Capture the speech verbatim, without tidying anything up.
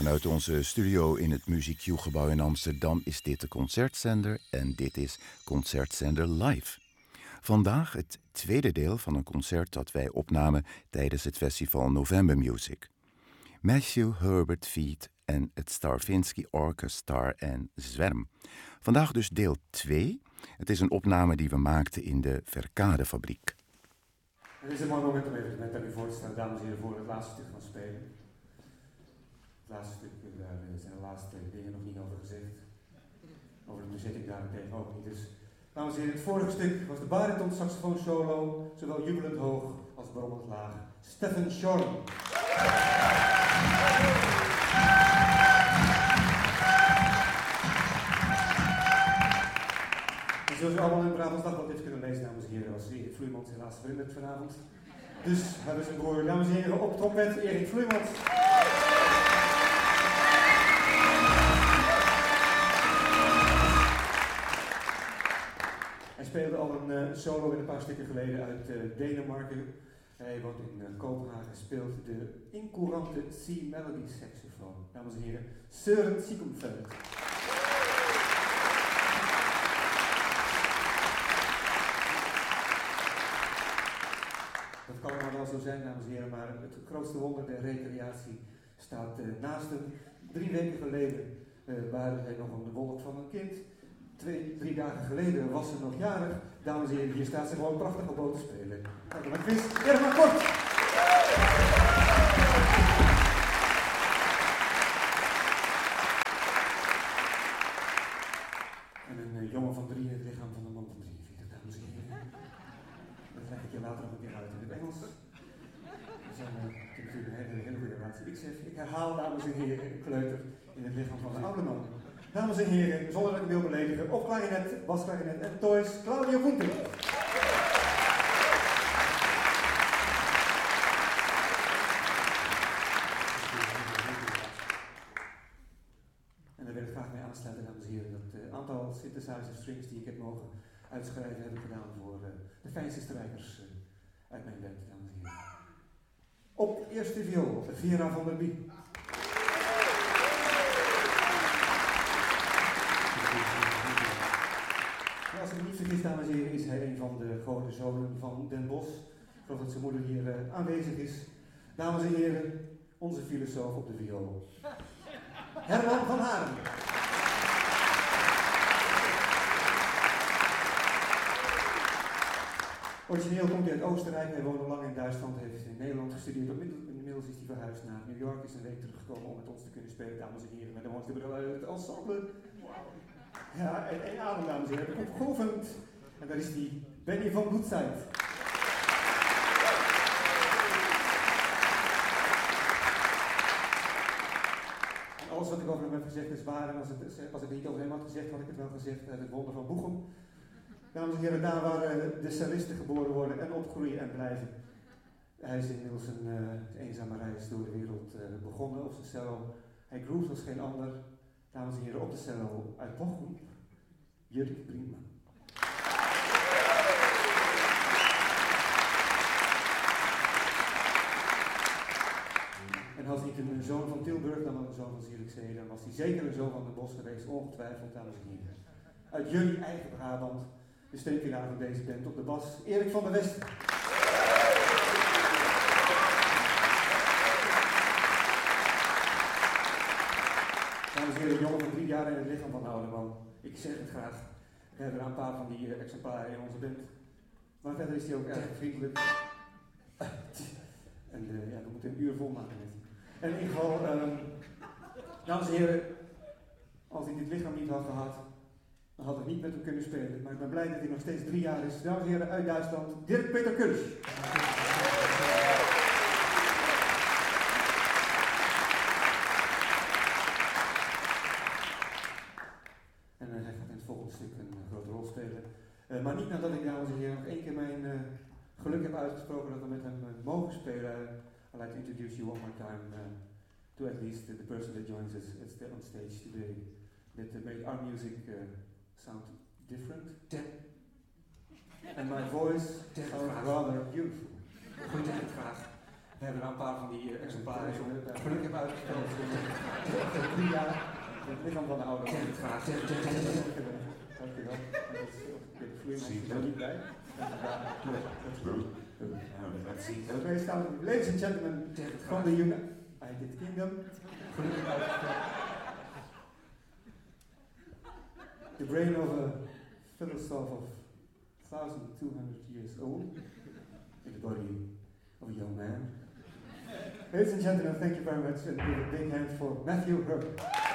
Vanuit onze studio in het Music Q-gebouw in Amsterdam is dit de Concertzender en dit is Concertzender Live. Vandaag het tweede deel van een concert dat wij opnamen tijdens het festival November Music. Matthew Herbert Feat en het Stravinsky Orchestra en Zwerm. Vandaag dus deel twee. Het is een opname die we maakten in de Verkadefabriek. Het is een mooi moment om even met aan u voor te staan, dames en heren, voor het laatste stuk van spelen. Het laatste stuk, daar zijn de laatste dingen nog niet over gezegd. Over de muziek daarentegen ook niet. Dus, dames en heren, het vorige stuk was de bariton saxofoon solo, zowel jubelend hoog als brommend laag. Stephen Shorn. En zoals u allemaal in het Brabants Dagblad heeft kunnen lezen, dames en heren, was Erik Vloeimans helaas verhinderd vanavond. Dus hebben we zijn broer, dames en heren, op trompet, Erik Vloeimans. Hij speelde al een uh, solo in een paar stukken geleden uit uh, Denemarken. Hij woont in uh, Kopenhagen en speelt de incourante C-melody saxofoon. Dames en heren, Søren Siekumfeldt. Dat kan allemaal wel zo zijn, dames en heren, maar het grootste wonder der recreatie staat uh, naast hem. Drie weken geleden uh, waren hij nog een wolk van een kind. Twee, drie dagen geleden was ze nog jarig. Dames en heren, hier staat ze gewoon prachtig op boot te spelen. Kijk maar, quiz, Irma Kort! En een uh, jongen van drie in het lichaam van een man van drieënveertig, dames en heren. Dat leg ik je later nog een keer uit in het Engels. We zijn uh, natuurlijk een hele, hele goede relatie. Ik zeg, ik herhaal, dames en heren, een kleuter in het lichaam van een oude man. Dames en heren, zonder dat ik wil beledigen, op klarinet, basklarinet en toys, Claudio Voeten. En daar wil ik graag mee aansluiten, dames en heren, dat het uh, aantal synthesizer strings die ik heb mogen uitschrijven, heb ik gedaan voor uh, de fijnste strijkers uh, uit mijn band, dames en heren. Op eerste viool, Vera van der Bie. Als ik me niet vergis, dames en heren, is hij een van de grote zonen van Den Bosch. Ik geloof dat zijn moeder hier uh, aanwezig is. Dames en heren, onze filosoof op de viool. Herman van Haren. Origineel komt hij uit Oostenrijk, hij woonde lang in Duitsland, heeft in Nederland gestudeerd. Inmiddels is hij verhuisd naar New York, is een week teruggekomen om met ons te kunnen spelen, dames en heren, met de mooiste bril uit het ensemble. Ja, en één adem, dames en heren, opgeoefend. En daar is die Benny van Boetzeit. En alles wat ik over hem heb gezegd is waar. En als, het, als ik het niet over hem had gezegd, had ik het wel gezegd uit het wonder van Boegem. Dames en heren, daar waar de cellisten geboren worden en opgroeien en blijven. Hij is inmiddels een uh, eenzame reis door de wereld uh, begonnen op zijn cello. Hij groeft als geen ander. Dames en heren, op de cello uit Bochum, Jurk Brinkman. En als niet een zoon van Tilburg, dan wel een zoon van Zierikzee, dan was hij zeker een zoon van Den Bosch geweest, ongetwijfeld, dames en heren. Uit jullie eigen Brabant, de steunpilaar van deze band op de bas, Erik van der Westen. Dames en heren, een jongen van drie jaar in het lichaam van een oude man. Ik zeg het graag. We hebben er een paar van die uh, exemplaren in onze band. Maar verder is hij ook erg vriendelijk. En uh, ja, we moeten een uur vol maken met. En in ieder geval, um, dames en heren, als hij dit lichaam niet had gehad, dan had ik niet met hem kunnen spelen. Maar ik ben blij dat hij nog steeds drie jaar is. Dames en heren, uit Duitsland, Dirk Peter Kulsch. En uh, hij gaat in het volgende stuk een uh, grote rol spelen. Uh, maar niet nadat ik, dames en heren, nog één keer mijn uh, geluk heb uitgesproken dat we met hem uh, mogen spelen. I'd like to introduce you one more time uh, to at least uh, the person that joins us on stage today. That uh, made our music uh, sound different. And my voice sounds rather beautiful. Goed, graag. We hebben een paar van die uh, exemplaren zo geluk heb uitgesteld voor drie jaar. Het lichaam van de ouder. Zeg het graag, zeg het, zeg het, zeg het. Dankjewel. De vloeiing is er niet bij. Ladies and gentlemen, from the United Kingdom, gelukkig uitgesteld. The brain of a philosopher of one thousand two hundred years old, in the body of a young man. Ladies and gentlemen, thank you very much, and give a big hand for Matthew Herb.